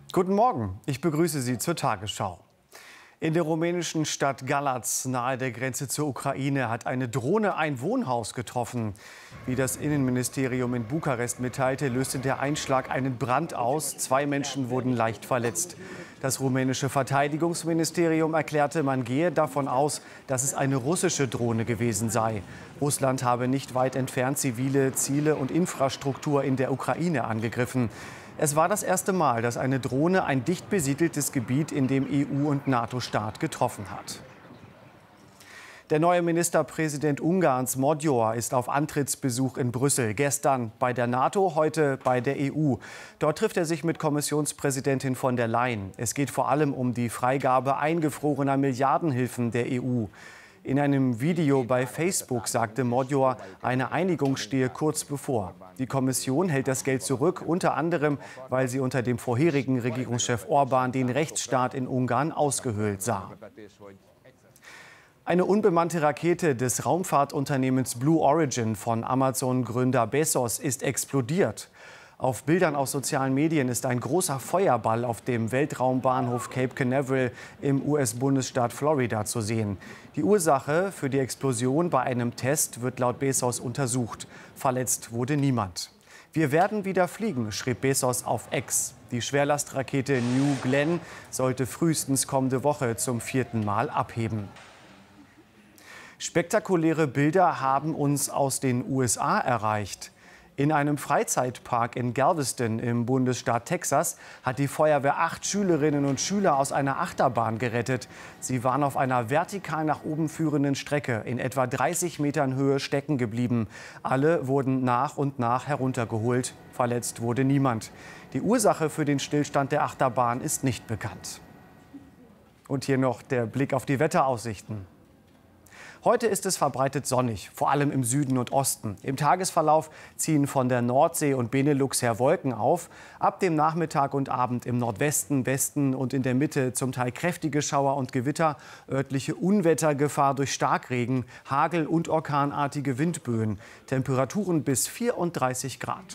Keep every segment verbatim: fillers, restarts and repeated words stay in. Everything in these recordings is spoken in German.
Guten Morgen, ich begrüße Sie zur Tagesschau. In der rumänischen Stadt Galați, nahe der Grenze zur Ukraine, hat eine Drohne ein Wohnhaus getroffen. Wie das Innenministerium in Bukarest mitteilte, löste der Einschlag einen Brand aus. Zwei Menschen wurden leicht verletzt. Das rumänische Verteidigungsministerium erklärte, man gehe davon aus, dass es eine russische Drohne gewesen sei. Russland habe nicht weit entfernt zivile Ziele und Infrastruktur in der Ukraine angegriffen. Es war das erste Mal, dass eine Drohne ein dicht besiedeltes Gebiet in dem E U- und NATO-Staat getroffen hat. Der neue Ministerpräsident Ungarns, Magyar, ist auf Antrittsbesuch in Brüssel. Gestern bei der NATO, heute bei der E U. Dort trifft er sich mit Kommissionspräsidentin von der Leyen. Es geht vor allem um die Freigabe eingefrorener Milliardenhilfen der E U. In einem Video bei Facebook sagte Magyar, eine Einigung stehe kurz bevor. Die Kommission hält das Geld zurück, unter anderem, weil sie unter dem vorherigen Regierungschef Orbán den Rechtsstaat in Ungarn ausgehöhlt sah. Eine unbemannte Rakete des Raumfahrtunternehmens Blue Origin von Amazon-Gründer Bezos ist explodiert. Auf Bildern aus sozialen Medien ist ein großer Feuerball auf dem Weltraumbahnhof Cape Canaveral im U S-Bundesstaat Florida zu sehen. Die Ursache für die Explosion bei einem Test wird laut Bezos untersucht. Verletzt wurde niemand. Wir werden wieder fliegen, schrieb Bezos auf X. Die Schwerlastrakete New Glenn sollte frühestens kommende Woche zum vierten Mal abheben. Spektakuläre Bilder haben uns aus den U S A erreicht. In einem Freizeitpark in Galveston im Bundesstaat Texas hat die Feuerwehr acht Schülerinnen und Schüler aus einer Achterbahn gerettet. Sie waren auf einer vertikal nach oben führenden Strecke in etwa dreißig Metern Höhe stecken geblieben. Alle wurden nach und nach heruntergeholt. Verletzt wurde niemand. Die Ursache für den Stillstand der Achterbahn ist nicht bekannt. Und hier noch der Blick auf die Wetteraussichten. Heute ist es verbreitet sonnig, vor allem im Süden und Osten. Im Tagesverlauf ziehen von der Nordsee und Benelux her Wolken auf. Ab dem Nachmittag und Abend im Nordwesten, Westen und in der Mitte zum Teil kräftige Schauer und Gewitter, örtliche Unwettergefahr durch Starkregen, Hagel und orkanartige Windböen. Temperaturen bis vierunddreißig Grad.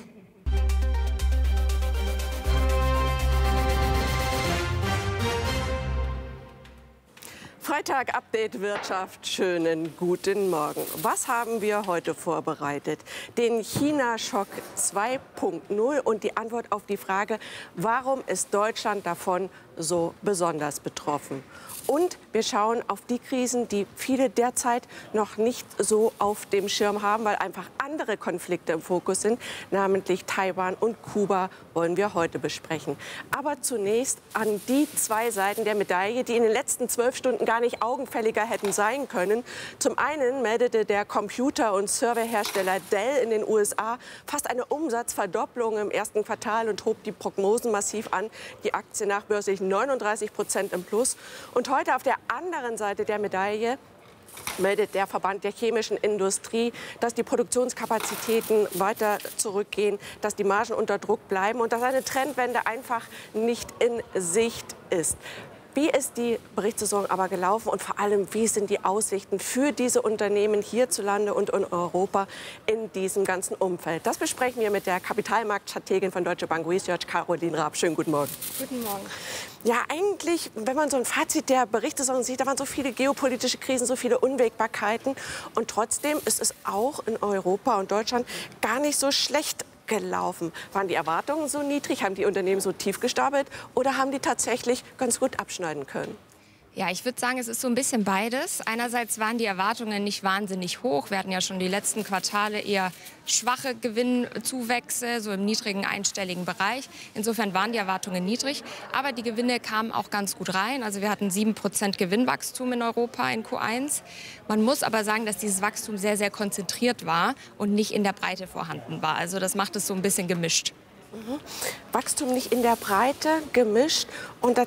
Freitag Update Wirtschaft. Schönen guten Morgen. Was haben wir heute vorbereitet? Den China-Schock zwei Punkt null und die Antwort auf die Frage, warum ist Deutschland davon so besonders betroffen? Und wir schauen auf die Krisen, die viele derzeit noch nicht so auf dem Schirm haben, weil einfach andere Konflikte im Fokus sind, namentlich Taiwan und Kuba wollen wir heute besprechen. Aber zunächst an die zwei Seiten der Medaille, die in den letzten zwölf Stunden gar nicht augenfälliger hätten sein können. Zum einen meldete der Computer- und Serverhersteller Dell in den U S A fast eine Umsatzverdopplung im ersten Quartal und hob die Prognosen massiv an. Die Aktie nachbörslich neununddreißig Prozent im Plus. Und heute auf der anderen Seite der Medaille meldet der Verband der chemischen Industrie, dass die Produktionskapazitäten weiter zurückgehen, dass die Margen unter Druck bleiben und dass eine Trendwende einfach nicht in Sicht ist. Wie ist die Berichtssaison aber gelaufen und vor allem, wie sind die Aussichten für diese Unternehmen hierzulande und in Europa in diesem ganzen Umfeld? Das besprechen wir mit der Kapitalmarktstrategin von Deutsche Bank Research, Caroline Raab. Schönen guten Morgen. Guten Morgen. Ja, eigentlich, wenn man so ein Fazit der Berichtssaison sieht, da waren so viele geopolitische Krisen, so viele Unwägbarkeiten. Und trotzdem ist es auch in Europa und Deutschland gar nicht so schlecht gelaufen. Waren die Erwartungen so niedrig? Haben die Unternehmen so tief gestapelt? Oder haben die tatsächlich ganz gut abschneiden können? Ja, ich würde sagen, es ist so ein bisschen beides. Einerseits waren die Erwartungen nicht wahnsinnig hoch. Wir hatten ja schon die letzten Quartale eher schwache Gewinnzuwächse, so im niedrigen einstelligen Bereich. Insofern waren die Erwartungen niedrig. Aber die Gewinne kamen auch ganz gut rein. Also wir hatten sieben Prozent Gewinnwachstum in Europa in Q eins. Man muss aber sagen, dass dieses Wachstum sehr, sehr konzentriert war und nicht in der Breite vorhanden war. Also das macht es so ein bisschen gemischt. Mhm. Wachstum nicht in der Breite, gemischt. Und da